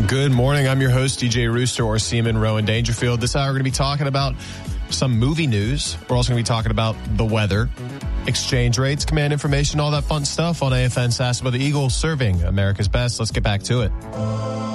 Good morning. I'm your host, DJ Rooster, or Seaman Rowan Dangerfield. This hour, we're going to be talking about some movie news. We're also going to be talking about the weather, exchange rates, command information, all that fun stuff on AFN Sassafras, the Eagle serving America's best. Let's get back to it.